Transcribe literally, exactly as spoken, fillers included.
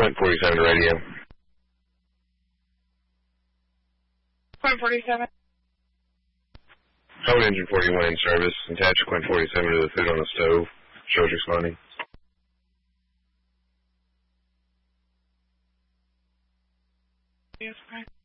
Quint forty-seven to radio. Quint forty-seven. Hold engine forty-one in service. Attach Quint forty-seven to the food on the stove. Shows responding. Yes, okay.